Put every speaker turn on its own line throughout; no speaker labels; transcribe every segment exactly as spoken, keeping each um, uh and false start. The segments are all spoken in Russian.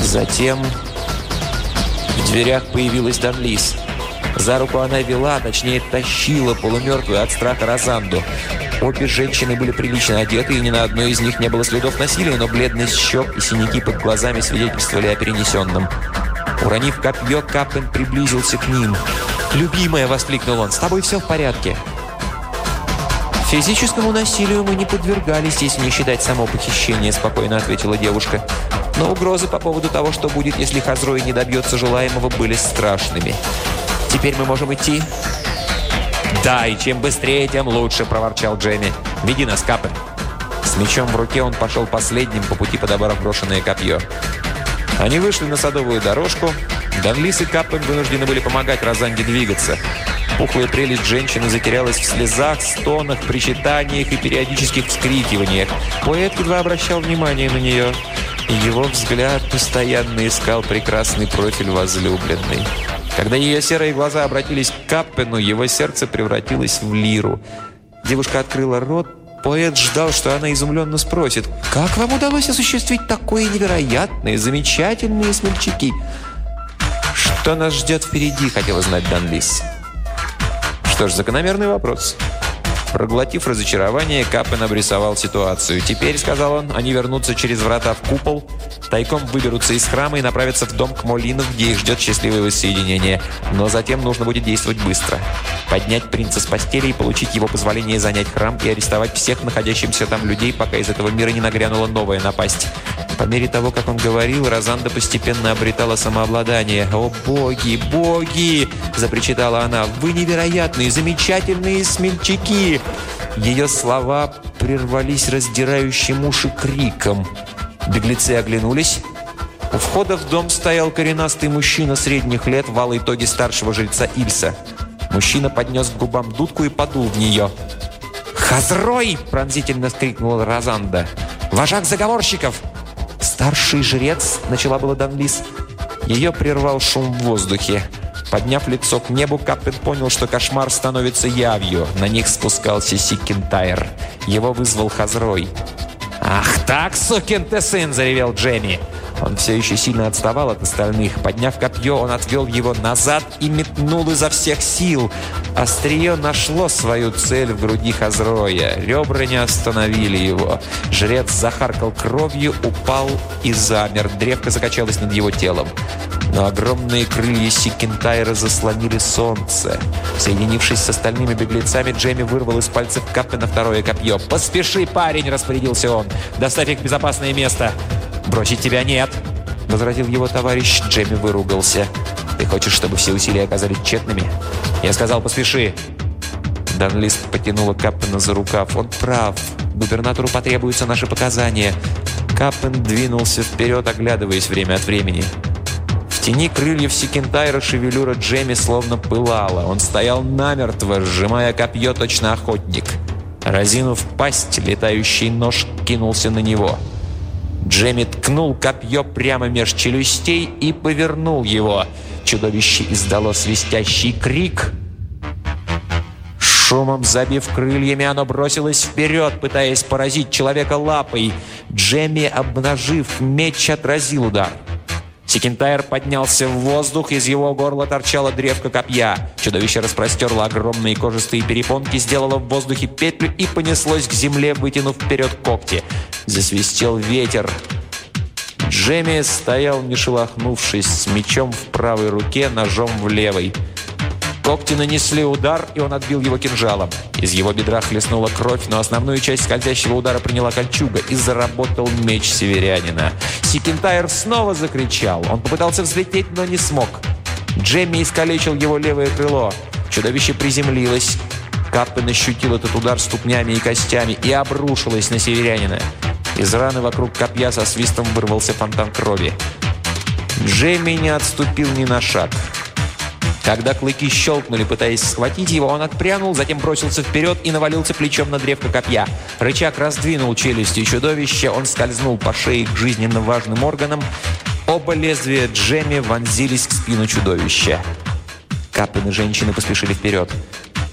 Затем в дверях появилась Данлис. За руку она вела, точнее тащила полумертвую от страха Розанду. Обе женщины были прилично одеты, и ни на одной из них не было следов насилия, но бледность щек и синяки под глазами свидетельствовали о перенесенном. Уронив копье, Каппен приблизился к ним. «Любимая!» — воскликнул он. «С тобой все в порядке?» «Физическому насилию мы не подвергались, если не считать само похищение», — спокойно ответила девушка. «Но угрозы по поводу того, что будет, если Хазрой не добьется желаемого, были страшными. Теперь мы можем идти?» «Да, и чем быстрее, тем лучше», — проворчал Джейми. «Веди нас, Каппен». С мечом в руке он пошел последним, по пути подобрав брошенное копье. Они вышли на садовую дорожку. Данлис и Каппен вынуждены были помогать Розанде двигаться. Пухлая прелесть женщины затерялась в слезах, стонах, причитаниях и периодических вскрикиваниях. Поэт едва обращал внимание на нее. Его взгляд постоянно искал прекрасный профиль возлюбленной. Когда ее серые глаза обратились к Каппену, его сердце превратилось в лиру. Девушка открыла рот. Поэт ждал, что она изумленно спросит: «Как вам удалось осуществить такое невероятное, замечательные смельчаки?» «Что нас ждет впереди?» — хотела знать Данлис. Что ж, закономерный вопрос. Проглотив разочарование, Каппен обрисовал ситуацию. «Теперь, — сказал он, — они вернутся через врата в купол, тайком выберутся из храма и направятся в дом к Молинов, где их ждет счастливое воссоединение. Но затем нужно будет действовать быстро. Поднять принца с постели и получить его позволение занять храм и арестовать всех находящихся там людей, пока из этого мира не нагрянула новая напасть». По мере того, как он говорил, Розанда постепенно обретала самообладание. «О, боги, боги!» – запричитала она. «Вы невероятные, замечательные смельчаки!» Ее слова прервались раздирающим уши криком. Беглецы оглянулись. У входа в дом стоял коренастый мужчина средних лет в алой тоге старшего жреца Ильса. Мужчина поднес к губам дудку и подул в нее. «Хазрой!» – пронзительно скрикнула Розанда. «Вожак заговорщиков!» «Старший жрец», — начала была Данлис. Ее прервал шум в воздухе. Подняв лицо к небу, Каппен понял, что кошмар становится явью. На них спускался Сикентайр. Его вызвал Хазрой. «Ах так, сукин ты сын!» – заревел Джейми. Он все еще сильно отставал от остальных. Подняв копье, он отвел его назад и метнул изо всех сил. Острие нашло свою цель в груди Хазроя. Ребра не остановили его. Жрец захаркал кровью, упал и замер. Древко закачалось над его телом. Но огромные крылья Сикентайра заслонили солнце. Соединившись с остальными беглецами, Джейми вырвал из пальцев Каппена второе копье. «Поспеши, парень!» – распорядился он. «Доставь их в безопасное место!» «Бросить тебя нет!» – возразил его товарищ. Джейми выругался. «Ты хочешь, чтобы все усилия оказались тщетными?» «Я сказал, поспеши!» Данлис потянула Каппена за рукав. «Он прав. Губернатору потребуются наши показания». Каппен двинулся вперед, оглядываясь время от времени. В тени крыльев Сикентайра шевелюра Джейми словно пылала. Он стоял намертво, сжимая копье, точно охотник. Разинув пасть, летающий нож кинулся на него. Джейми ткнул копье прямо меж челюстей и повернул его. Чудовище издало свистящий крик. Шумом забив крыльями, оно бросилось вперед, пытаясь поразить человека лапой. Джейми, обнажив меч, отразил удар. Сикентайр поднялся в воздух, из его горла торчала древко копья. Чудовище распростерло огромные кожистые перепонки, сделало в воздухе петлю и понеслось к земле, вытянув вперед когти. Засвистел ветер. Джейми стоял, не шелохнувшись, с мечом в правой руке, ножом в левой. Когти нанесли удар, и он отбил его кинжалом. Из его бедра хлестнула кровь, но основную часть скользящего удара приняла кольчуга, и заработал меч северянина. Сикентайр снова закричал. Он попытался взлететь, но не смог. Джейми искалечил его левое крыло. Чудовище приземлилось. Каппен ощутил этот удар ступнями и костями и обрушилось на северянина. Из раны вокруг копья со свистом вырвался фонтан крови. Джейми не отступил ни на шаг. Когда клыки щелкнули, пытаясь схватить его, он отпрянул, затем бросился вперед и навалился плечом на древко копья. Рычаг раздвинул челюсти чудовища, он скользнул по шее к жизненно важным органам. Оба лезвия Джейми вонзились в спину чудовища. Каппен и женщины поспешили вперед.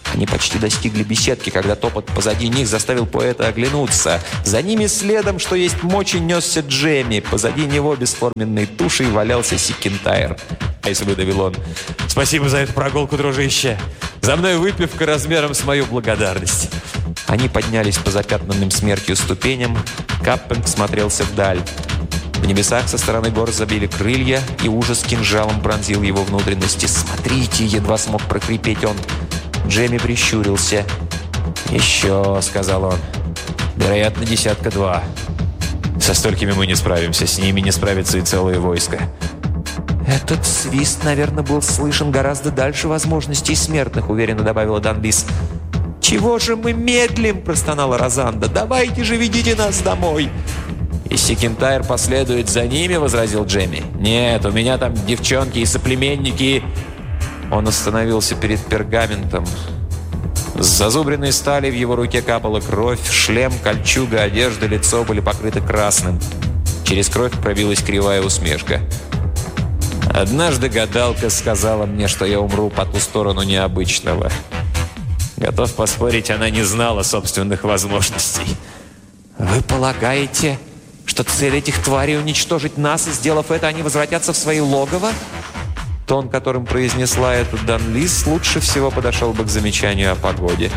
Они почти достигли беседки, когда топот позади них заставил поэта оглянуться. За ними следом, что есть мочи, несся Джемми. Позади него бесформенной тушей валялся Сикентайр. «Айс», выдавил он. «Спасибо за эту прогулку, дружище. За мной выпивка размером с мою благодарность». Они поднялись по запятнанным смертью ступеням. Каппен смотрелся вдаль. В небесах со стороны гор забили крылья, и ужас кинжалом пронзил его внутренности. «Смотрите!» — едва смог прокрепеть он. Джемми прищурился. «Еще», — сказал он. «Вероятно, десятка два. Со столькими мы не справимся. С ними не справится и целое войско». «Этот свист, наверное, был слышен гораздо дальше возможностей смертных», — уверенно добавила Данлис. «Чего же мы медлим?» — простонала Розанда. «Давайте же, ведите нас домой!» «И Сикентайр последует за ними?» — возразил Джемми. «Нет, у меня там девчонки и соплеменники». Он остановился перед пергаментом. С зазубренной стали в его руке капала кровь. Шлем, кольчуга, одежда, лицо были покрыты красным. Через кровь пробилась кривая усмешка. «Однажды гадалка сказала мне, что я умру по ту сторону необычного. Готов поспорить, она не знала собственных возможностей». «Вы полагаете, что цель этих тварей уничтожить нас, и, сделав это, они возвратятся в свои логово?» Тон, которым произнесла это Данлис, лучше всего подошел бы к замечанию о погоде.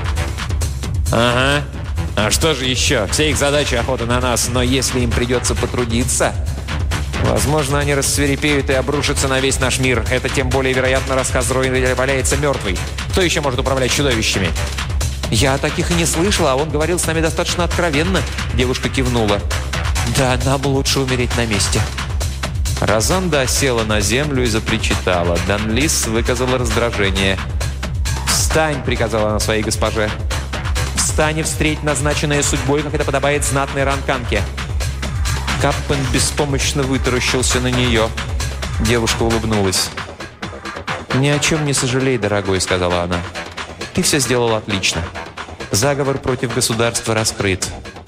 «Ага. А что же еще? Все их задачи — охота на нас, но если им придется потрудиться, возможно, они рассвирепеют и обрушатся на весь наш мир. Это тем более вероятно, раз Хазрой валяется мертвый. Кто еще может управлять чудовищами?» «Я о таких и не слышала, а он говорил с нами достаточно откровенно», — девушка кивнула. «Да, нам лучше умереть на месте». Розанда села на землю и запричитала. Данлис выказала раздражение. «Встань!» — приказала она своей госпоже. «Встань и встреть назначенное судьбой, как это подобает знатной ранканке». Каппен беспомощно вытаращился на нее. Девушка улыбнулась. «Ни о чем не сожалей, дорогой», — сказала она. «Ты все сделал отлично. Заговор против государства раскрыт».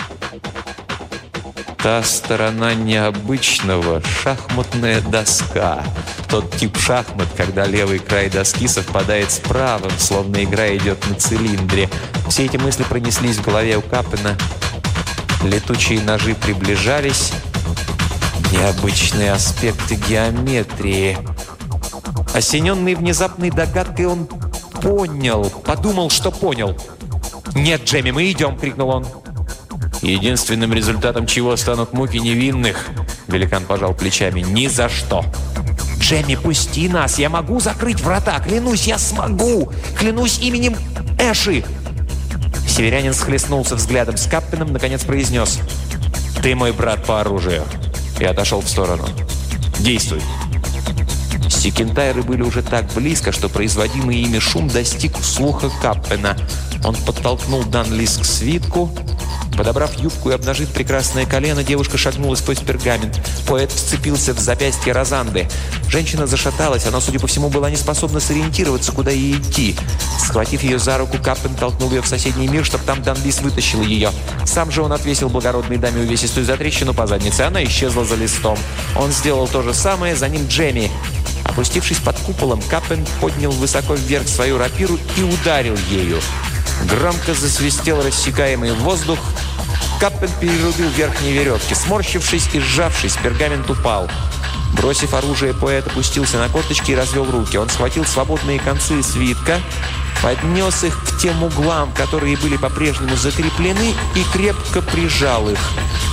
Та сторона необычного — шахматная доска. Тот тип шахмат, когда левый край доски совпадает с правым, словно игра идет на цилиндре. Все эти мысли пронеслись в голове у Каппена. Летучие ножи приближались. Необычные аспекты геометрии. Осененный внезапной догадкой, он понял, подумал, что понял. «Нет, Джемми, мы идем!» — крикнул он. «Единственным результатом чего станут муки невинных», — великан пожал плечами, — «ни за что». «Джемми, пусти нас! Я могу закрыть врата! Клянусь, я смогу! Клянусь именем Эши!» Северянин схлестнулся взглядом с Каппеном, наконец произнес: «Ты мой брат по оружию». И отошел в сторону. «Действуй». Сикентайры были уже так близко, что производимый ими шум достиг слуха Каппена. Он подтолкнул Данлис к свитку. Подобрав юбку и обнажив прекрасное колено, девушка шагнула сквозь пергамент. Поэт вцепился в запястье Розанды. Женщина зашаталась, она, судя по всему, была не способна сориентироваться, куда ей идти. Схватив ее за руку, Каппен толкнул ее в соседний мир, чтобы там Данлис вытащила ее. Сам же он отвесил благородной даме увесистую затрещину по заднице. Она исчезла за листом. Он сделал то же самое, за ним Джемми. Опустившись под куполом, Каппен поднял высоко вверх свою рапиру и ударил ею. Громко засвистел рассекаемый воздух. Каппен перерубил верхние веревки. Сморщившись и сжавшись, пергамент упал. Бросив оружие, поэт опустился на корточки и развел руки. Он схватил свободные концы свитка, поднес их к тем углам, которые были по-прежнему закреплены, и крепко прижал их.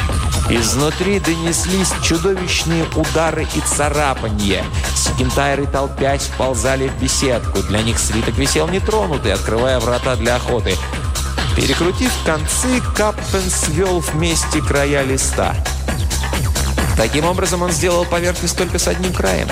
Изнутри донеслись чудовищные удары и царапанье. Сикентайры, толпясь, вползали в беседку. Для них свиток висел нетронутый, открывая врата для охоты. Перекрутив концы, Каппен свел вместе края листа. Таким образом, он сделал поверхность только с одним краем.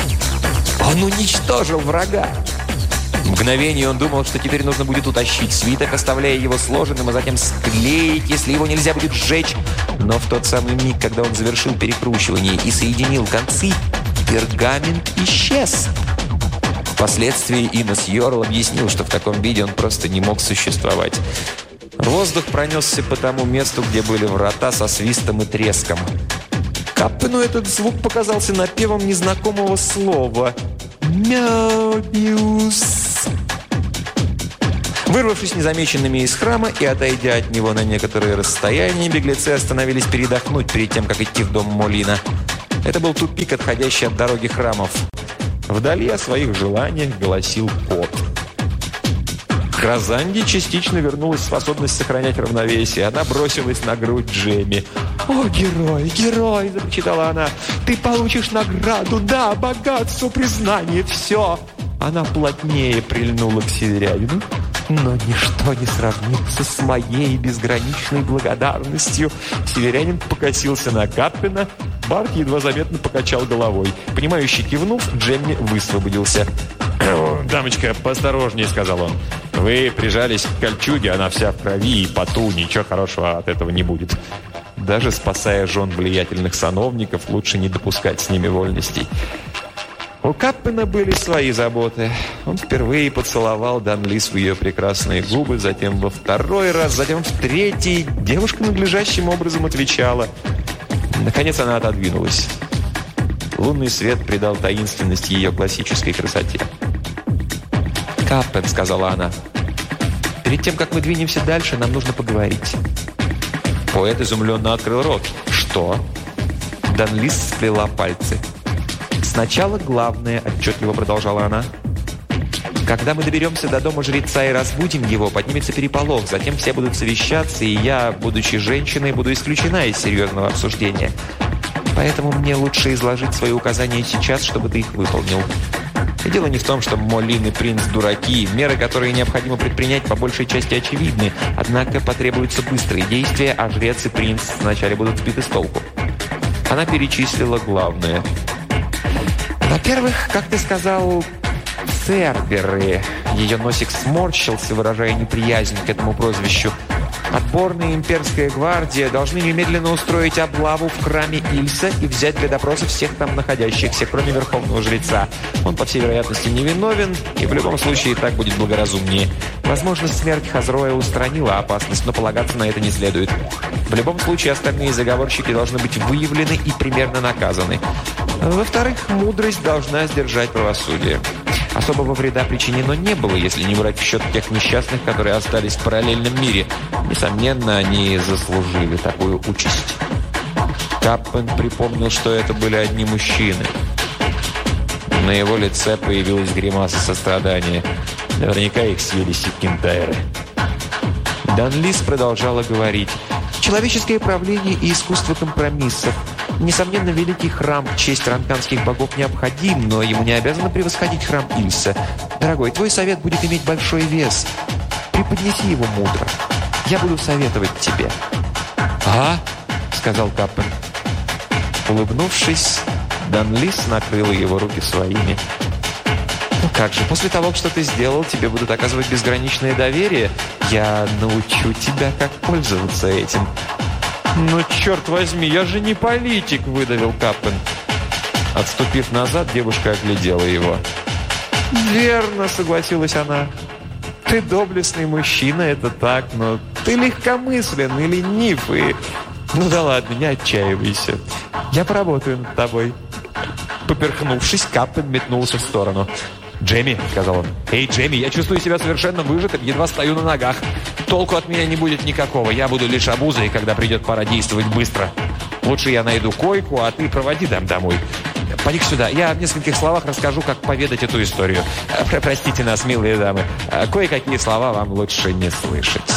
Он уничтожил врага. В мгновение он думал, что теперь нужно будет утащить свиток, оставляя его сложенным, а затем склеить, если его нельзя будет сжечь. Но в тот самый миг, когда он завершил перекручивание и соединил концы, пергамент исчез. Впоследствии Инес Йорл объяснил, что в таком виде он просто не мог существовать. Воздух пронесся по тому месту, где были врата, со свистом и треском. Каппену этот звук показался напевом незнакомого слова. «Мёбиус». Вырвавшись незамеченными из храма и отойдя от него на некоторое расстояние, беглецы остановились передохнуть перед тем, как идти в дом Молина. Это был тупик, отходящий от дороги храмов. Вдали о своих желаниях голосил кот. К Розанде частично вернулась способность сохранять равновесие. Она бросилась на грудь Джемми. «О, герой, герой!» – запричитала она. «Ты получишь награду, да, богатство, признание, все!» Она плотнее прильнула к северянину. «Но ничто не сравнится с моей безграничной благодарностью!» Северянин покосился на Каппена. Барт едва заметно покачал головой. Понимающий кивнув, Джемми высвободился. «Дамочка, поосторожнее», — сказал он. «Вы прижались к кольчуге, она вся в крови и поту, ничего хорошего от этого не будет. Даже спасая жен влиятельных сановников, лучше не допускать с ними вольностей». У Каппена были свои заботы. Он впервые поцеловал Данлис в ее прекрасные губы, затем во второй раз, затем в третий. Девушка надлежащим образом отвечала. Наконец она отодвинулась. Лунный свет придал таинственность ее классической красоте. «Каппен», — сказала она, — «перед тем, как мы двинемся дальше, нам нужно поговорить». Поэт изумленно открыл рот. «Что?» Данлис сплела пальцы. «Сначала главное», — отчетливо продолжала она. «Когда мы доберемся до дома жреца и разбудим его, поднимется переполох, затем все будут совещаться, и я, будучи женщиной, буду исключена из серьезного обсуждения. Поэтому мне лучше изложить свои указания сейчас, чтобы ты их выполнил. И дело не в том, что Молин и принц дураки. Меры, которые необходимо предпринять, по большей части очевидны. Однако потребуются быстрые действия, а жрец и принц вначале будут сбиты с толку». Она перечислила главное. «Во-первых, как ты сказал, церберы». Ее носик сморщился, выражая неприязнь к этому прозвищу. «Отборная имперская гвардия должны немедленно устроить облаву в храме Ильса и взять для допроса всех там находящихся, кроме верховного жреца. Он, по всей вероятности, невиновен, и в любом случае так будет благоразумнее. Возможно, смерть Хазроя устранила опасность, но полагаться на это не следует. В любом случае, остальные заговорщики должны быть выявлены и примерно наказаны. Во-вторых, мудрость должна сдержать правосудие. Особого вреда причинено не было, если не брать в счет тех несчастных, которые остались в параллельном мире. Несомненно, они заслужили такую участь». Каппен припомнил, что это были одни мужчины. На его лице появилась гримаса сострадания. Наверняка их съели секентайры. Данлис продолжала говорить. «Человеческое правление и искусство компромиссов. Несомненно, великий храм в честь ранканских богов необходим, но ему не обязано превосходить храм Ильса. Дорогой, твой совет будет иметь большой вес. Преподнеси его мудро. Я буду советовать тебе». «А?» — сказал Каппен. Улыбнувшись, Данлис накрыла его руки своими. «Ну как же, после того, что ты сделал, тебе будут оказывать безграничное доверие. Я научу тебя, как пользоваться этим». «Ну, черт возьми, я же не политик!» – выдавил Каппен. Отступив назад, девушка оглядела его. «Верно», – согласилась она. «Ты доблестный мужчина, это так, но ты легкомыслен и ленив, и... Ну да ладно, не отчаивайся. Я поработаю над тобой». Поперхнувшись, Каппен метнулся в сторону. «Джемми», — сказал он, — «эй, Джемми, я чувствую себя совершенно выжатым, едва стою на ногах. Толку от меня не будет никакого, я буду лишь обузой, когда придет пора действовать быстро. Лучше я найду койку, а ты проводи дам домой. Поди-ка сюда, я в нескольких словах расскажу, как поведать эту историю. Простите нас, милые дамы, кое-какие слова вам лучше не слышать».